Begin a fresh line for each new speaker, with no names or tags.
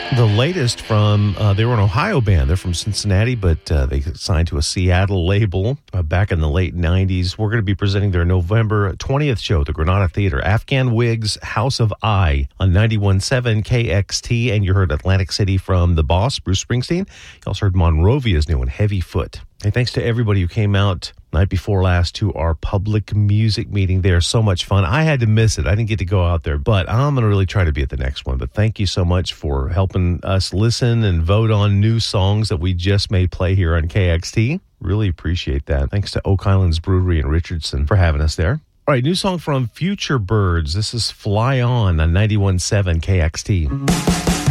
The latest from, they were an Ohio band. They're from Cincinnati, but they signed to a Seattle label back in the late 90s. We're going to be presenting their November 20th show, the Granada Theater. Afghan Wigs, House of I on 91.7 KXT. And you heard Atlantic City from the boss, Bruce Springsteen. You also heard Monrovia's new one, Heavy Foot. Hey, thanks to everybody who came out night before last to our public music meeting there. So much fun. I had to miss it. I didn't get to go out there, but I'm going to really try to be at the next one. But thank you so much for helping us listen and vote on new songs that we just may play here on KXT. Really appreciate that. Thanks to Oak Islands Brewery and Richardson for having us there. All right, new song from Future Birds. This is Fly On 91.7 KXT.